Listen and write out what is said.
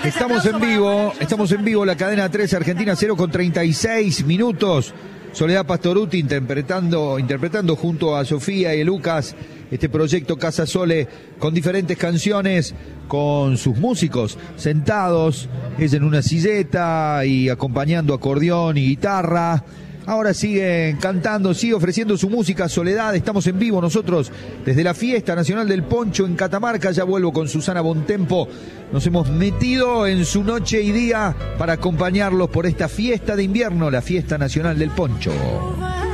Estamos en vivo, la cadena 3 Argentina 0 con 36 minutos. Soledad Pastorutti interpretando junto a Sofía y Lucas este proyecto Casa Sole con diferentes canciones, con sus músicos sentados, ella en una silleta y acompañando acordeón y guitarra. Ahora siguen cantando, sigue ofreciendo su música. Soledad, estamos en vivo nosotros desde la Fiesta Nacional del Poncho en Catamarca. Ya vuelvo con Susana Bontempo. Nos hemos metido en su noche y día para acompañarlos por esta fiesta de invierno, la Fiesta Nacional del Poncho.